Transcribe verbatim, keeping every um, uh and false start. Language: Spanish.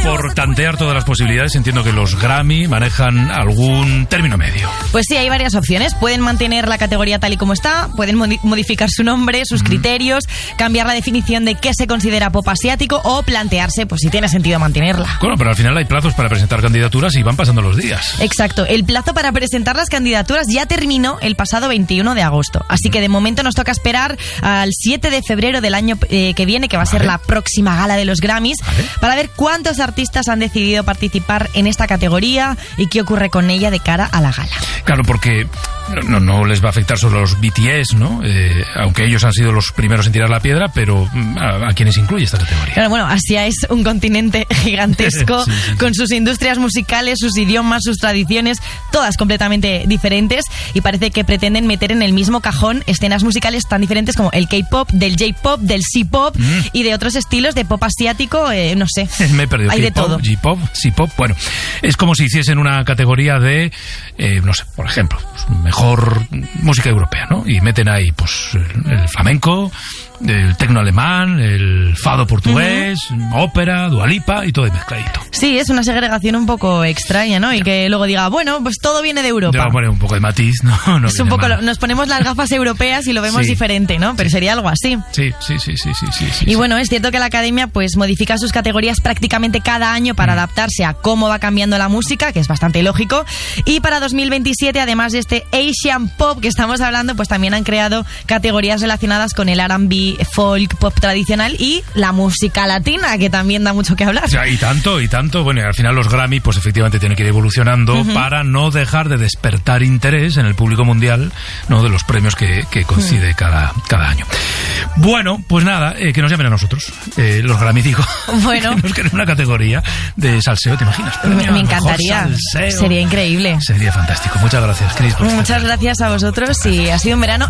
por tantear todas las posibilidades, entiendo que los Grammy manejan algún término medio. Pues sí, hay varias opciones. Pueden mantener la categoría tal y como está, pueden modi- modificar su nombre, sus mm. criterios, cambiar la definición de qué se considera pop asiático o plantearse pues si tiene sentido mantenerla. Bueno, pero al final hay plazos para presentar candidaturas y van pasando los días. Exacto. El plazo para presentar las candidaturas ya terminó el pasado veintiuno de agosto. Así que de momento nos toca esperar al siete de febrero del año eh, que viene, que va a ser vale. la próxima gala de los Grammys, vale. para ver cuántos artistas han decidido participar en esta categoría y qué ocurre con ella de cara a la gala. Claro, porque no, no les va a afectar solo a los B T S, ¿no? Eh, aunque ellos han sido los primeros en tirar la piedra, pero ¿a, a quiénes incluye esta categoría? Claro, bueno, Asia es un continente gigantesco sí, sí, sí. con sus industrias musicales, sus idiomas, sus tradiciones, todas completamente diferentes, y parece que pretenden meter en el mismo cajón escenas musicales tan diferentes como el K-pop, del J-pop, del C-pop mm. y de otros estilos de pop asiático, eh, no sé. Me he perdido. Hay de todo. J-pop, C-pop, bueno, es como si hiciesen una categoría de, eh, no sé, por ejemplo, mejor música europea, ¿no? Y meten ahí, pues, el, el flamenco, el tecno alemán, el fado portugués, uh-huh. ópera, Dua Lipa y todo mezcladito. Sí, es una segregación un poco extraña, ¿no? Y que luego diga, bueno, pues todo viene de Europa. Debo poner un poco de matiz, ¿no? no es un poco, lo, nos ponemos las gafas europeas y lo vemos sí. diferente, ¿no? Pero sería algo así. Sí, sí, sí, sí, sí, sí. Y sí. bueno, es cierto que la Academia pues modifica sus categorías prácticamente cada año para mm. adaptarse a cómo va cambiando la música, que es bastante lógico. Y para dos mil veintisiete, además de este Asian Pop que estamos hablando, pues también han creado categorías relacionadas con el R and B, folk, pop tradicional y la música latina, que también da mucho que hablar. O sea, y tanto, y tanto. Bueno, y al final los Grammy, pues efectivamente tienen que ir evolucionando uh-huh. para no dejar de despertar interés en el público mundial, ¿no? De los premios que, que concede uh-huh. cada, cada año. Bueno, pues nada, eh, que nos llamen a nosotros, eh, los Grammy, digo. Bueno. Que nos queden una categoría de salseo, ¿te imaginas? Me, me encantaría. Sería increíble. Sería fantástico. Muchas gracias, Cris. Muchas gracias a vosotros y ha sido un verano